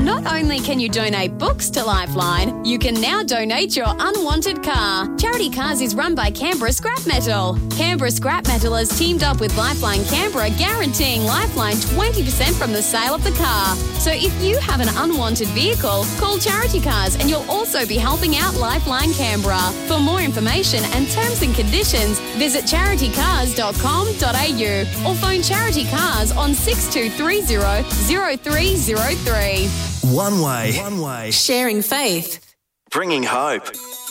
Not only can you donate books to Lifeline, you can now donate your unwanted car. Charity Cars is run by Canberra Scrap Metal. Canberra Scrap Metal has teamed up with Lifeline Canberra, guaranteeing Lifeline 20% from the sale of the car. So if you have an unwanted vehicle, call Charity Cars and you'll also be helping out Lifeline Canberra. For more information and terms and conditions, visit charitycars.com.au or phone Charity Cars on 6230 0303. One way. Sharing faith. Bringing hope.